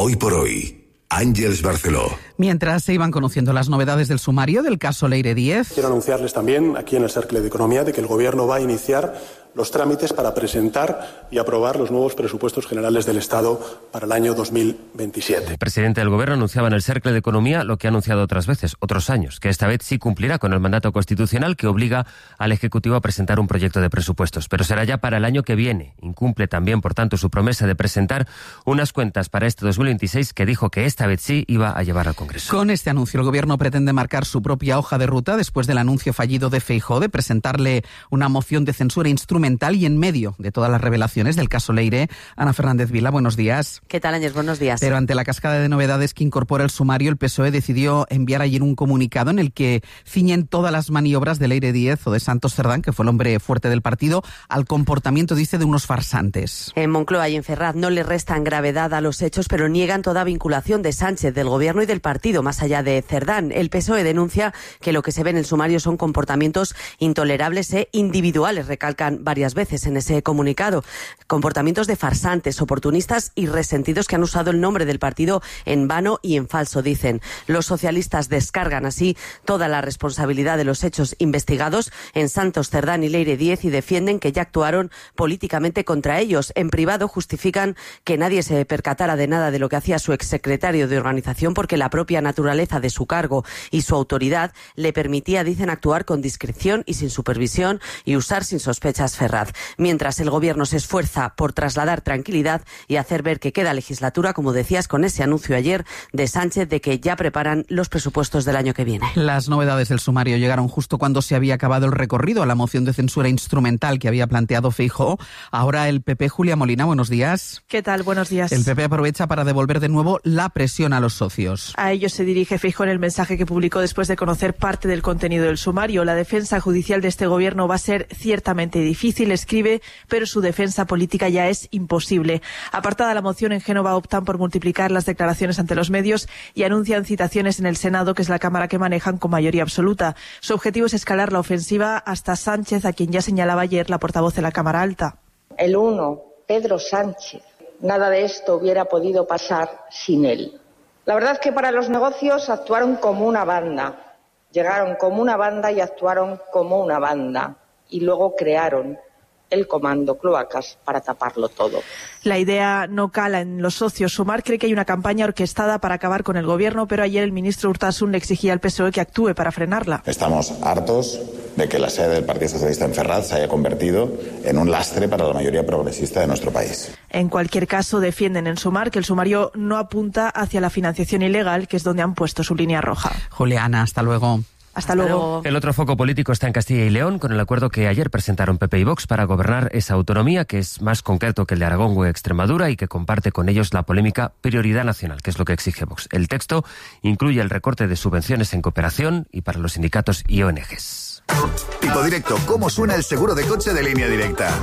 Hoy por hoy, Àngels Barceló. Mientras se iban conociendo las novedades del sumario del caso Leire Díez. Quiero anunciarles también aquí en el Cercle de Economía de que el Gobierno va a iniciar los trámites para presentar y aprobar los nuevos presupuestos generales del Estado para el año 2027. El presidente del Gobierno anunciaba en el Cercle de Economía lo que ha anunciado otras veces, otros años, que esta vez sí cumplirá con el mandato constitucional que obliga al Ejecutivo a presentar un proyecto de presupuestos, pero será ya para el año que viene. Incumple también, por tanto, su promesa de presentar unas cuentas para este 2026 que dijo que esta vez sí iba a llevar al Congreso. Con este anuncio, el Gobierno pretende marcar su propia hoja de ruta después del anuncio fallido de Feijóo de presentarle una moción de censura instrumental y en medio de todas las revelaciones del caso Leire. Ana Fernández Vila, buenos días. ¿Qué tal, Ángels? Buenos días. Pero ante la cascada de novedades que incorpora el sumario, el PSOE decidió enviar ayer un comunicado en el que ciñen todas las maniobras de Leire Díez o de Santos Cerdán, que fue el hombre fuerte del partido, al comportamiento, dice, de unos farsantes. En Moncloa y en Ferraz no le restan gravedad a los hechos, pero niegan toda vinculación de Sánchez, del Gobierno y del partido, más allá de Cerdán. El PSOE denuncia que lo que se ve en el sumario son comportamientos intolerables e individuales, recalcan varias veces en ese comunicado. Comportamientos de farsantes, oportunistas y resentidos que han usado el nombre del partido en vano y en falso, dicen. Los socialistas descargan así toda la responsabilidad de los hechos investigados en Santos Cerdán y Leire Díez y defienden que ya actuaron políticamente contra ellos. En privado justifican que nadie se percatara de nada de lo que hacía su exsecretario de organización porque la propia naturaleza de su cargo y su autoridad le permitía, dicen, actuar con discreción y sin supervisión y usar sin sospechas Ferraz. Mientras el Gobierno se esfuerza por trasladar tranquilidad y hacer ver que queda legislatura, como decías, con ese anuncio ayer de Sánchez de que ya preparan los presupuestos del año que viene. Las novedades del sumario llegaron justo cuando se había acabado el recorrido a la moción de censura instrumental que había planteado Feijóo. Ahora el PP, Julia Molina, buenos días. ¿Qué tal? Buenos días. El PP aprovecha para devolver de nuevo la presión a los socios. A ellos se dirige Feijóo en el mensaje que publicó después de conocer parte del contenido del sumario. La defensa judicial de este Gobierno va a ser ciertamente difícil, escribe, pero su defensa política ya es imposible. Apartada la moción, en Génova optan por multiplicar las declaraciones ante los medios y anuncian citaciones en el Senado, que es la Cámara que manejan con mayoría absoluta. Su objetivo es escalar la ofensiva hasta Sánchez, a quien ya señalaba ayer la portavoz de la Cámara Alta. El uno, Pedro Sánchez. Nada de esto hubiera podido pasar sin él. La verdad es que para los negocios actuaron como una banda. Llegaron como una banda y actuaron como una banda. Y luego crearon el comando Cloacas para taparlo todo. La idea no cala en los socios. Sumar cree que hay una campaña orquestada para acabar con el Gobierno, pero ayer el ministro Urtasun le exigía al PSOE que actúe para frenarla. Estamos hartos de que la sede del Partido Socialista en Ferraz se haya convertido en un lastre para la mayoría progresista de nuestro país. En cualquier caso, defienden en Sumar que el sumario no apunta hacia la financiación ilegal, que es donde han puesto su línea roja. Juliana, hasta luego. Hasta luego. El otro foco político está en Castilla y León, con el acuerdo que ayer presentaron PP y Vox para gobernar esa autonomía, que es más concreto que el de Aragón o Extremadura y que comparte con ellos la polémica prioridad nacional, que es lo que exige Vox. El texto incluye el recorte de subvenciones en cooperación y para los sindicatos y ONGs. Tipo directo, ¿cómo suena el seguro de coche de Línea Directa?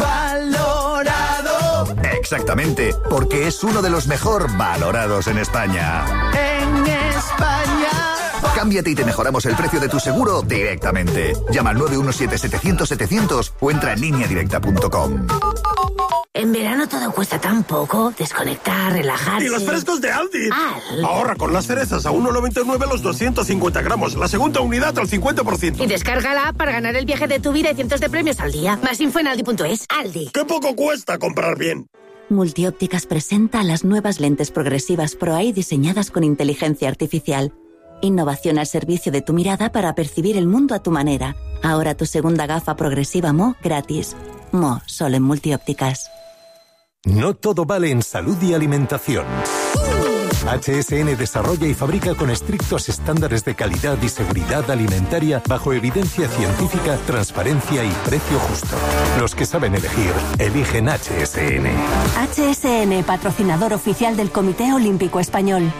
¡Valorado! Exactamente, porque es uno de los mejor valorados en España. En España. Cámbiate y te mejoramos el precio de tu seguro directamente. Llama al 917-700-700 o entra en lineadirecta.com. En verano todo cuesta tan poco. Desconectar, relajarse. ¡Y los frescos de Aldi! Aldi. Ahorra con las cerezas a 1,99 los 250 gramos. La segunda unidad al 50%. Y descarga la app para ganar el viaje de tu vida y cientos de premios al día. Más info en aldi.es. Aldi. ¡Qué poco cuesta comprar bien! Multiópticas presenta las nuevas lentes progresivas Pro-Eye diseñadas con inteligencia artificial. Innovación al servicio de tu mirada para percibir el mundo a tu manera. Ahora tu segunda gafa progresiva Mo gratis. Mo, solo en Multiópticas. No todo vale en salud y alimentación. HSN desarrolla y fabrica con estrictos estándares de calidad y seguridad alimentaria bajo evidencia científica, transparencia y precio justo. Los que saben elegir, eligen HSN. HSN, patrocinador oficial del Comité Olímpico Español.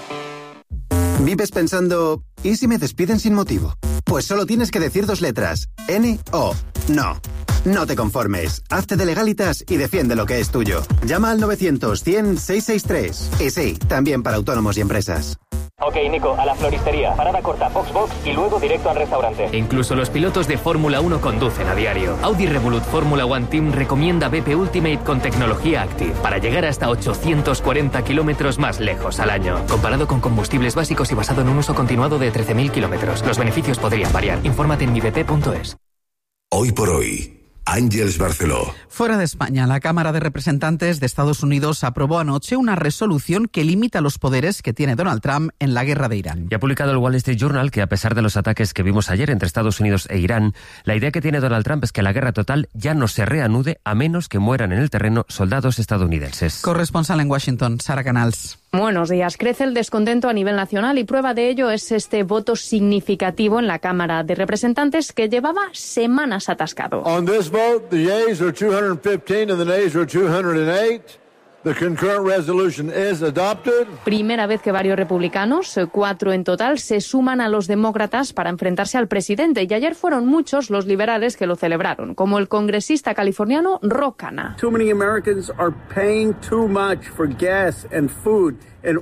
¿Vives pensando, ¿y si me despiden sin motivo? Pues solo tienes que decir 2 letras, N-O. No. No te conformes. Hazte de Legalitas y defiende lo que es tuyo. Llama al 900 100 663. Y sí, también para autónomos y empresas. Ok, Nico, a la floristería, parada corta, box y luego directo al restaurante. Incluso los pilotos de Fórmula 1 conducen a diario. Audi Revolut Fórmula One Team recomienda BP Ultimate con tecnología Active para llegar hasta 840 kilómetros más lejos al año. Comparado con combustibles básicos y basado en un uso continuado de 13.000 kilómetros. Los beneficios podrían variar. Infórmate en mibp.es. Hoy por hoy, Ángeles Barceló. Fuera de España, la Cámara de Representantes de Estados Unidos aprobó anoche una resolución que limita los poderes que tiene Donald Trump en la guerra de Irán. Y ha publicado el Wall Street Journal que, a pesar de los ataques que vimos ayer entre Estados Unidos e Irán, la idea que tiene Donald Trump es que la guerra total ya no se reanude a menos que mueran en el terreno soldados estadounidenses. Corresponsal en Washington, Sara Canals. Buenos días. Crece el descontento a nivel nacional y prueba de ello es este voto significativo en la Cámara de Representantes que llevaba semanas atascado. On this vote, the yeas are 215 and the nays are 208. The concurrent resolution is adopted. Primera vez que varios republicanos, 4 en total, se suman a los demócratas para enfrentarse al presidente. Y ayer fueron muchos los liberales que lo celebraron, como el congresista californiano Ro Khanna. Too many Americans are paying too much for gas and food.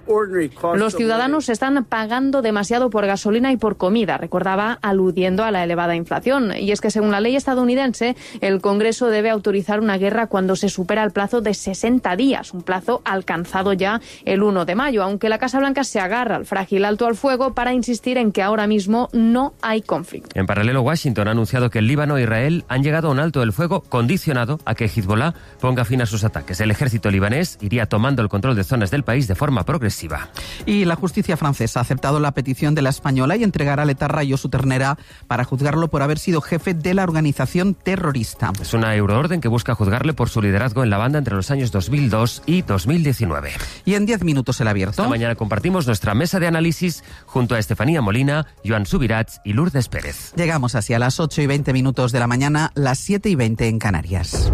Los ciudadanos están pagando demasiado por gasolina y por comida, recordaba, aludiendo a la elevada inflación. Y es que según la ley estadounidense, el Congreso debe autorizar una guerra cuando se supera el plazo de 60 días, un plazo alcanzado ya el 1 de mayo, aunque la Casa Blanca se agarra al frágil alto al fuego para insistir en que ahora mismo no hay conflicto. En paralelo, Washington ha anunciado que el Líbano e Israel han llegado a un alto del fuego condicionado a que Hezbollah ponga fin a sus ataques. El ejército libanés iría tomando el control de zonas del país de forma progresiva. Y la justicia francesa ha aceptado la petición de la española y entregará al etarra Josu Ternera para juzgarlo por haber sido jefe de la organización terrorista. Es una euroorden que busca juzgarle por su liderazgo en la banda entre los años 2002 y 2019. Y en 10 minutos el abierto. Esta mañana compartimos nuestra mesa de análisis junto a Estefanía Molina, Joan Subirats y Lourdes Pérez. Llegamos así a las 8:20 de la mañana, las 7:20 en Canarias.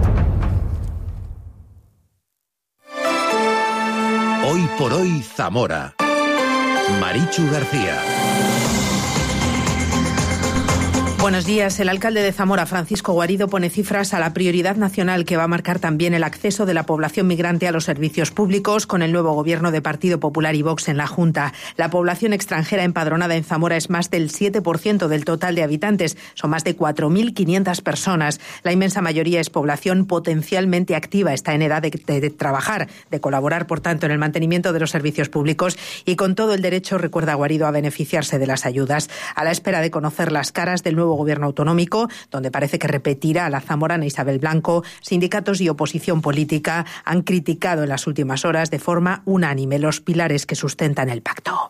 Hoy por hoy, Zamora. Marichu García. Buenos días. El alcalde de Zamora, Francisco Guarido, pone cifras a la prioridad nacional que va a marcar también el acceso de la población migrante a los servicios públicos con el nuevo gobierno de Partido Popular y Vox en la Junta. La población extranjera empadronada en Zamora es más del 7% del total de habitantes. Son más de 4.500 personas. La inmensa mayoría es población potencialmente activa. Está en edad de trabajar, de colaborar, por tanto, en el mantenimiento de los servicios públicos y con todo el derecho, recuerda Guarido, a beneficiarse de las ayudas. A la espera de conocer las caras del nuevo gobierno autonómico, donde parece que repetirá la zamorana Isabel Blanco, sindicatos y oposición política han criticado en las últimas horas de forma unánime los pilares que sustentan el pacto.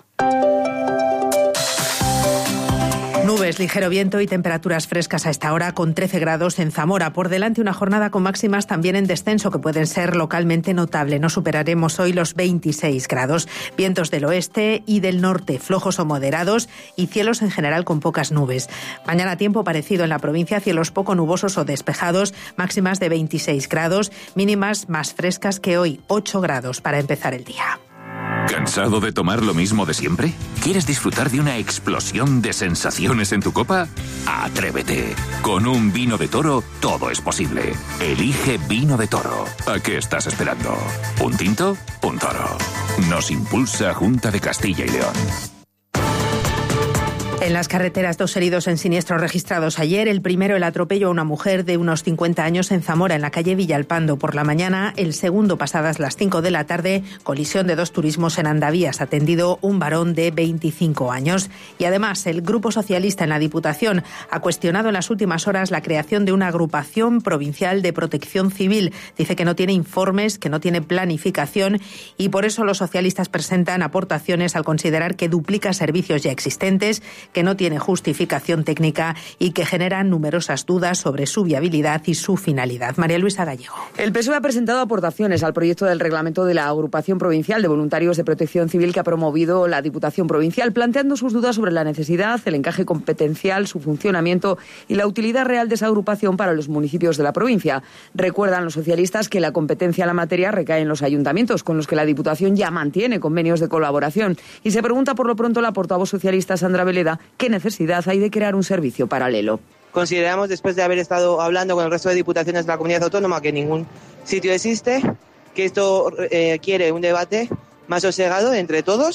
Nubes, ligero viento y temperaturas frescas a esta hora con 13 grados en Zamora. Por delante una jornada con máximas también en descenso que pueden ser localmente notable. No superaremos hoy los 26 grados. Vientos del oeste y del norte, flojos o moderados y cielos en general con pocas nubes. Mañana tiempo parecido en la provincia, cielos poco nubosos o despejados, máximas de 26 grados, mínimas más frescas que hoy, 8 grados para empezar el día. ¿Cansado de tomar lo mismo de siempre? ¿Quieres disfrutar de una explosión de sensaciones en tu copa? ¡Atrévete! Con un vino de Toro todo es posible. Elige Vino de Toro. ¿A qué estás esperando? ¿Un tinto? Un toro. Nos impulsa Junta de Castilla y León. En las carreteras, 2 heridos en siniestros registrados ayer. El primero, el atropello a una mujer de unos 50 años en Zamora, en la calle Villalpando, por la mañana. El segundo, pasadas las 5 de la tarde, colisión de 2 turismos en Andavías, atendido un varón de 25 años. Y además, el Grupo Socialista en la Diputación ha cuestionado en las últimas horas la creación de una agrupación provincial de protección civil. Dice que no tiene informes, que no tiene planificación y por eso los socialistas presentan aportaciones al considerar que duplica servicios ya existentes, que no tiene justificación técnica y que generan numerosas dudas sobre su viabilidad y su finalidad. María Luisa Gallego. El PSOE ha presentado aportaciones al proyecto del reglamento de la Agrupación Provincial de Voluntarios de Protección Civil que ha promovido la Diputación Provincial, planteando sus dudas sobre la necesidad, el encaje competencial, su funcionamiento y la utilidad real de esa agrupación para los municipios de la provincia. Recuerdan los socialistas que la competencia en la materia recae en los ayuntamientos, con los que la Diputación ya mantiene convenios de colaboración. Y se pregunta por lo pronto la portavoz socialista Sandra Veleda qué necesidad hay de crear un servicio paralelo. Consideramos, después de haber estado hablando con el resto de diputaciones de la comunidad autónoma, que ningún sitio existe, que esto quiere un debate más sosegado entre todos,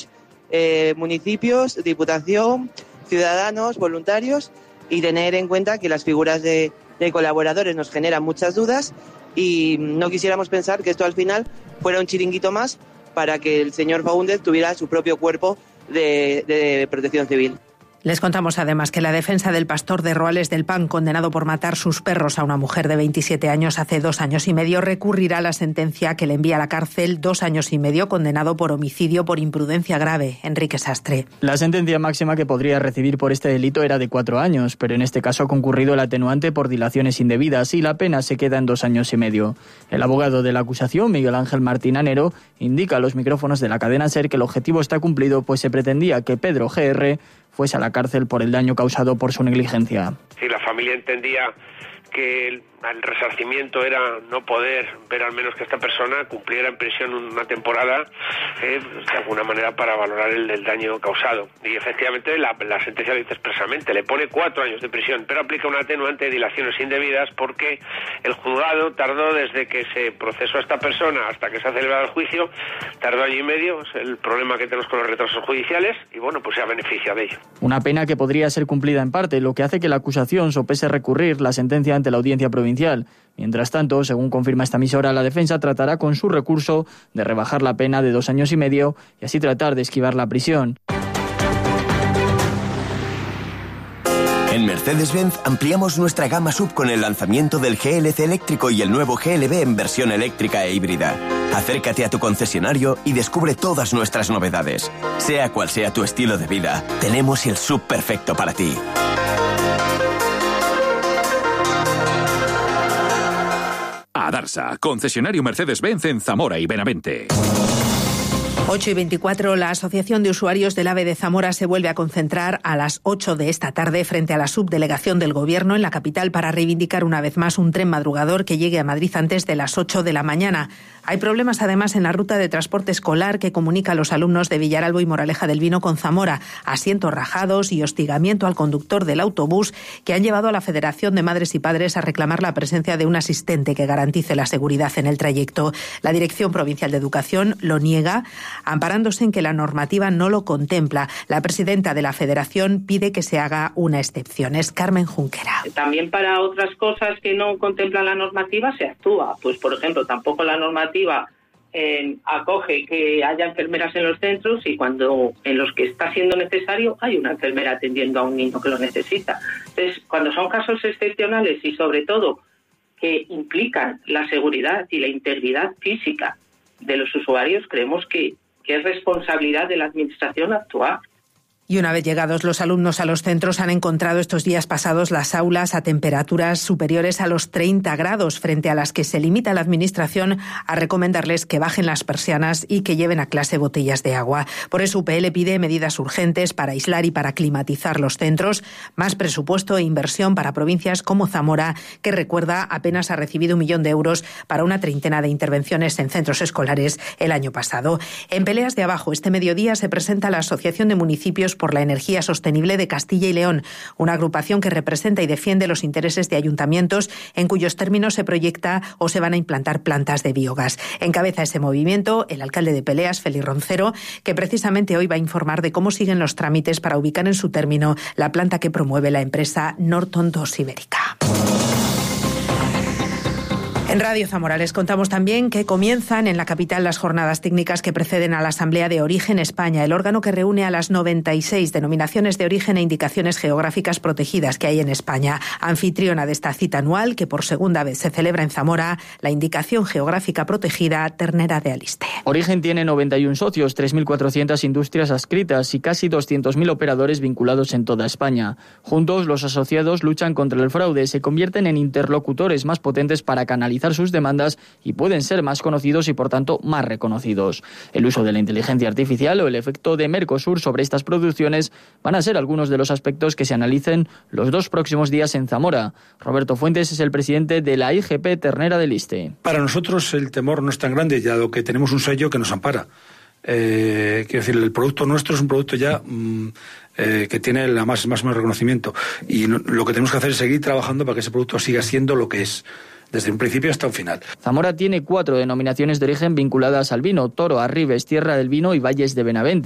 municipios, Diputación, ciudadanos, voluntarios, y tener en cuenta que las figuras de colaboradores nos generan muchas dudas y no quisiéramos pensar que esto al final fuera un chiringuito más para que el señor Faúndez tuviera su propio cuerpo de protección civil. Les contamos además que la defensa del pastor de Roales del Pan, condenado por matar sus perros a una mujer de 27 años hace 2 años y medio, recurrirá a la sentencia que le envía a la cárcel 2 años y medio, condenado por homicidio por imprudencia grave. Enrique Sastre. La sentencia máxima que podría recibir por este delito era de 4 años, pero en este caso ha concurrido el atenuante por dilaciones indebidas y la pena se queda en 2 años y medio. El abogado de la acusación, Miguel Ángel Martín Anero, indica a los micrófonos de la cadena SER que el objetivo está cumplido, pues se pretendía que Pedro G.R. fuese a la cárcel por el daño causado por su negligencia. Si la familia entendía que el resarcimiento era no poder ver al menos que esta persona cumpliera en prisión una temporada, de alguna manera para valorar el daño causado. Y efectivamente la sentencia lo dice expresamente, le pone 4 años de prisión, pero aplica un atenuante de dilaciones indebidas porque el juzgado tardó desde que se procesó a esta persona hasta que se ha celebrado el juicio, tardó 1 año y medio, es el problema que tenemos con los retrasos judiciales, y bueno, pues se ha beneficiado de ello. Una pena que podría ser cumplida en parte, lo que hace que la acusación sopese recurrir la sentencia ante la audiencia provincial. Mientras tanto, según confirma esta emisora, la defensa tratará con su recurso de rebajar la pena de 2 años y medio y así tratar de esquivar la prisión. En Mercedes-Benz ampliamos nuestra gama SUV con el lanzamiento del GLC eléctrico y el nuevo GLB en versión eléctrica e híbrida. Acércate a tu concesionario y descubre todas nuestras novedades. Sea cual sea tu estilo de vida, tenemos el SUV perfecto para ti. Adarsa, concesionario Mercedes-Benz en Zamora y Benavente. 8:24, la Asociación de Usuarios del AVE de Zamora se vuelve a concentrar a las 8 de esta tarde frente a la subdelegación del Gobierno en la capital para reivindicar una vez más un tren madrugador que llegue a Madrid antes de las 8 de la mañana. Hay problemas además en la ruta de transporte escolar que comunica a los alumnos de Villaralbo y Moraleja del Vino con Zamora. Asientos rajados y hostigamiento al conductor del autobús que han llevado a la Federación de Madres y Padres a reclamar la presencia de un asistente que garantice la seguridad en el trayecto. La Dirección Provincial de Educación lo niega, amparándose en que la normativa no lo contempla. La presidenta de la Federación pide que se haga una excepción. Es Carmen Junquera. También para otras cosas que no contempla la normativa se actúa. Pues, por ejemplo, tampoco la normativa acoge que haya enfermeras en los centros y cuando en los que está siendo necesario hay una enfermera atendiendo a un niño que lo necesita. Entonces, cuando son casos excepcionales y sobre todo que implican la seguridad y la integridad física de los usuarios, creemos que es responsabilidad de la Administración actuar. Y una vez llegados los alumnos a los centros han encontrado estos días pasados las aulas a temperaturas superiores a los 30 grados, frente a las que se limita la Administración a recomendarles que bajen las persianas y que lleven a clase botellas de agua. Por eso UPL pide medidas urgentes para aislar y para climatizar los centros, más presupuesto e inversión para provincias como Zamora, que recuerda apenas ha recibido 1 millón de euros para una treintena de intervenciones en centros escolares el año pasado. En Peleas de Abajo, este mediodía se presenta la Asociación de Municipios por la Energía Sostenible de Castilla y León, una agrupación que representa y defiende los intereses de ayuntamientos en cuyos términos se proyecta o se van a implantar plantas de biogás. Encabeza ese movimiento el alcalde de Peleas, Félix Roncero, que precisamente hoy va a informar de cómo siguen los trámites para ubicar en su término la planta que promueve la empresa Norton 2 Ibérica. En Radio Zamora les contamos también que comienzan en la capital las jornadas técnicas que preceden a la Asamblea de Origen España, el órgano que reúne a las 96 denominaciones de origen e indicaciones geográficas protegidas que hay en España. Anfitriona de esta cita anual, que por segunda vez se celebra en Zamora, la indicación geográfica protegida Ternera de Aliste. Origen tiene 91 socios, 3.400 industrias adscritas y casi 200.000 operadores vinculados en toda España. Juntos, los asociados luchan contra el fraude, se convierten en interlocutores más potentes para canalizar sus demandas y pueden ser más conocidos y por tanto más reconocidos. El uso de la inteligencia artificial o el efecto de Mercosur sobre estas producciones van a ser algunos de los aspectos que se analicen los 2 próximos días en Zamora. Roberto Fuentes es el presidente de la IGP Ternera de Aliste. Para nosotros el temor no es tan grande, ya que tenemos un sello que nos ampara. Quiero decir, el producto nuestro es un producto ya que tiene el máximo reconocimiento y lo que tenemos que hacer es seguir trabajando para que ese producto siga siendo lo que es, desde un principio hasta un final. Zamora tiene 4 denominaciones de origen vinculadas al vino: Toro, Arribes, Tierra del Vino y Valles de Benavente.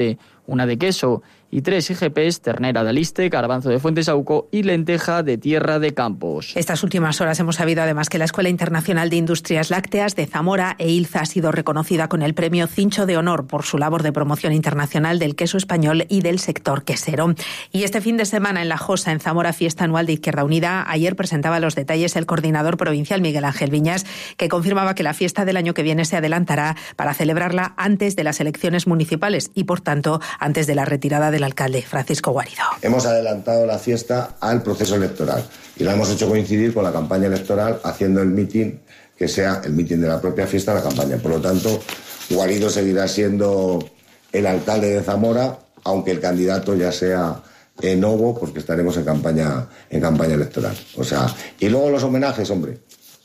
una de queso, y 3 IGPs, ternera de Aliste, garbanzo de Fuentesauco y lenteja de Tierra de Campos. Estas últimas horas hemos sabido además que la Escuela Internacional de Industrias Lácteas de Zamora e ILZA ha sido reconocida con el premio Cincho de Honor por su labor de promoción internacional del queso español y del sector quesero. Y este fin de semana en La Josa, en Zamora, fiesta anual de Izquierda Unida. Ayer presentaba los detalles el coordinador provincial Miguel Ángel Viñas, que confirmaba que la fiesta del año que viene se adelantará para celebrarla antes de las elecciones municipales y, por tanto, antes de la retirada del alcalde Francisco Guarido. Hemos adelantado la fiesta al proceso electoral y la hemos hecho coincidir con la campaña electoral, haciendo el mitin que sea el mitin de la propia fiesta de la campaña. Por lo tanto, Guarido seguirá siendo el alcalde de Zamora, aunque el candidato ya sea Novo, porque estaremos en campaña electoral. O sea, y luego los homenajes, hombre,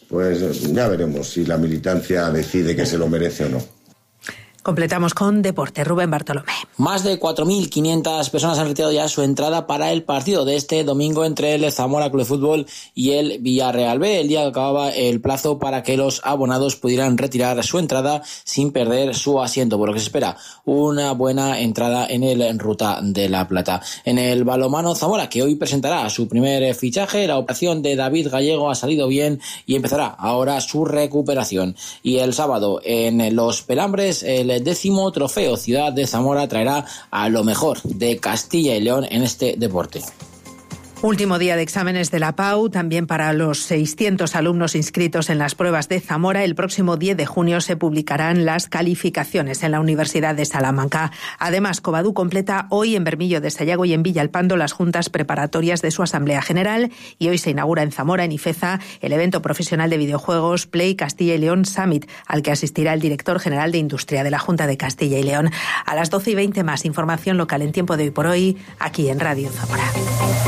pues ya veremos si la militancia decide que se lo merece o no. Completamos con deporte. Rubén Bartolomé. Más de 4.500 personas han retirado ya su entrada para el partido de este domingo entre el Zamora Club de Fútbol y el Villarreal B, el día que acababa el plazo para que los abonados pudieran retirar su entrada sin perder su asiento, por lo que se espera una buena entrada en el Ruta de la Plata. En el balonmano Zamora, que hoy presentará su primer fichaje, la operación de David Gallego ha salido bien y empezará ahora su recuperación. Y el sábado en Los Pelambres, el 10º trofeo Ciudad de Zamora traerá a lo mejor de Castilla y León en este deporte. Último día de exámenes de la PAU, también para los 600 alumnos inscritos en las pruebas de Zamora. El próximo 10 de junio se publicarán las calificaciones en la Universidad de Salamanca. Además, Covadú completa hoy en Bermillo de Sayago y en Villalpando las juntas preparatorias de su Asamblea General, y hoy se inaugura en Zamora, en Ifeza, el evento profesional de videojuegos Play Castilla y León Summit, al que asistirá el director general de Industria de la Junta de Castilla y León. A las 12:20 más información local en Tiempo de Hoy por Hoy, aquí en Radio Zamora.